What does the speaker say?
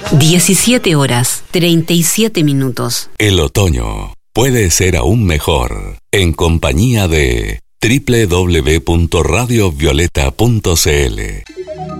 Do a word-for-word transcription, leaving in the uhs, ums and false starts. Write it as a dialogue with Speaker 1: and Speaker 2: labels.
Speaker 1: diecisiete horas, treinta y siete minutos.
Speaker 2: El otoño puede ser aún mejor en compañía de doble u doble u doble u punto radio violeta punto c l.